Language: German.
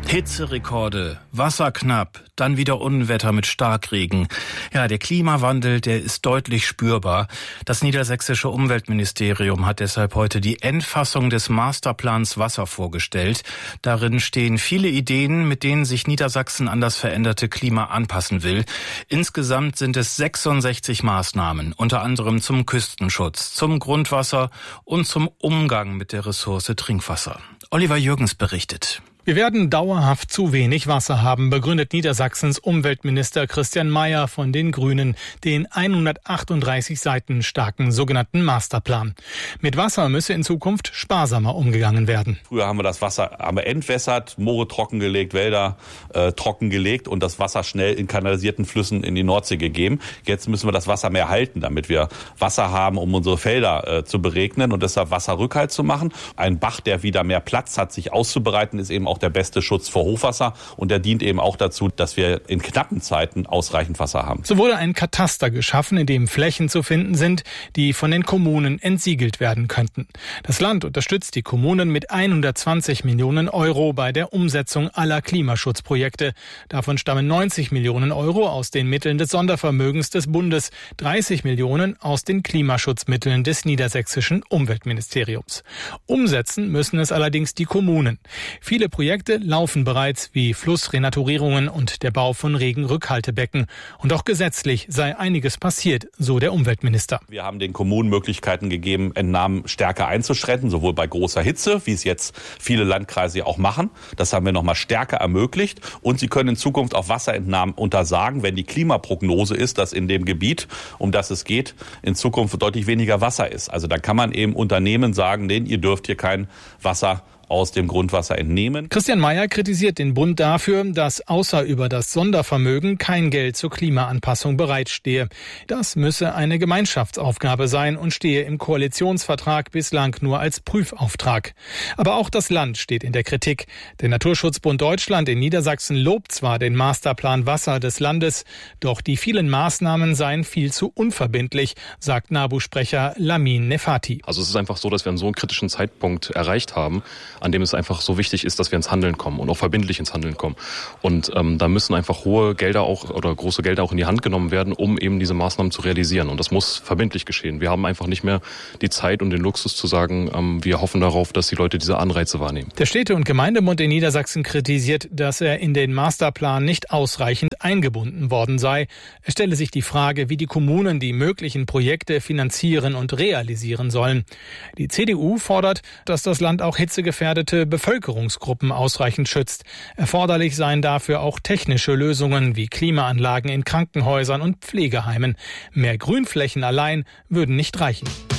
Hitzerekorde, Wasser knapp, dann wieder Unwetter mit Starkregen. Ja, der Klimawandel, der ist deutlich spürbar. Das niedersächsische Umweltministerium hat deshalb heute die Endfassung des Masterplans Wasser vorgestellt. Darin stehen viele Ideen, mit denen sich Niedersachsen an das veränderte Klima anpassen will. Insgesamt sind es 66 Maßnahmen, unter anderem zum Küstenschutz, zum Grundwasser und zum Umgang mit der Ressource Trinkwasser. Oliver Jürgens berichtet. Wir werden dauerhaft zu wenig Wasser haben, begründet Niedersachsens Umweltminister Christian Mayer von den Grünen den 138 Seiten starken sogenannten Masterplan. Mit Wasser müsse in Zukunft sparsamer umgegangen werden. Früher haben wir das Wasser entwässert, Moore trockengelegt, Wälder trockengelegt und das Wasser schnell in kanalisierten Flüssen in die Nordsee gegeben. Jetzt müssen wir das Wasser mehr halten, damit wir Wasser haben, um unsere Felder zu beregnen und deshalb Wasserrückhalt zu machen. Ein Bach, der wieder mehr Platz hat, sich auszubereiten, ist eben auch der beste Schutz vor Hochwasser und der dient eben auch dazu, dass wir in knappen Zeiten ausreichend Wasser haben. So wurde ein Kataster geschaffen, in dem Flächen zu finden sind, die von den Kommunen entsiegelt werden könnten. Das Land unterstützt die Kommunen mit 120 Millionen Euro bei der Umsetzung aller Klimaschutzprojekte. Davon stammen 90 Millionen Euro aus den Mitteln des Sondervermögens des Bundes, 30 Millionen aus den Klimaschutzmitteln des niedersächsischen Umweltministeriums. Umsetzen müssen es allerdings die Kommunen. Viele Projekte laufen bereits, wie Flussrenaturierungen und der Bau von Regenrückhaltebecken. Und auch gesetzlich sei einiges passiert, so der Umweltminister. Wir haben den Kommunen Möglichkeiten gegeben, Entnahmen stärker einzuschränken, sowohl bei großer Hitze, wie es jetzt viele Landkreise auch machen. Das haben wir nochmal stärker ermöglicht. Und sie können in Zukunft auch Wasserentnahmen untersagen, wenn die Klimaprognose ist, dass in dem Gebiet, um das es geht, in Zukunft deutlich weniger Wasser ist. Also da kann man eben Unternehmen sagen, nee, ihr dürft hier kein Wasser aus dem Grundwasser entnehmen. Christian Mayer kritisiert den Bund dafür, dass außer über das Sondervermögen kein Geld zur Klimaanpassung bereitstehe. Das müsse eine Gemeinschaftsaufgabe sein und stehe im Koalitionsvertrag bislang nur als Prüfauftrag. Aber auch das Land steht in der Kritik. Der Naturschutzbund Deutschland in Niedersachsen lobt zwar den Masterplan Wasser des Landes, doch die vielen Maßnahmen seien viel zu unverbindlich, sagt NABU-Sprecher Lamin Nefati. Also es ist einfach so, dass wir einen so einen kritischen Zeitpunkt erreicht haben, an dem es einfach so wichtig ist, dass wir ins Handeln kommen und auch verbindlich ins Handeln kommen. Und da müssen einfach hohe Gelder auch oder große Gelder auch in die Hand genommen werden, um eben diese Maßnahmen zu realisieren. Und das muss verbindlich geschehen. Wir haben einfach nicht mehr die Zeit und den Luxus zu sagen, wir hoffen darauf, dass die Leute diese Anreize wahrnehmen. Der Städte- und Gemeindebund in Niedersachsen kritisiert, dass er in den Masterplan nicht ausreichend eingebunden worden sei. Es stelle sich die Frage, wie die Kommunen die möglichen Projekte finanzieren und realisieren sollen. Die CDU fordert, dass das Land auch hitzegefährdete Bevölkerungsgruppen ausreichend schützt. Erforderlich seien dafür auch technische Lösungen wie Klimaanlagen in Krankenhäusern und Pflegeheimen. Mehr Grünflächen allein würden nicht reichen.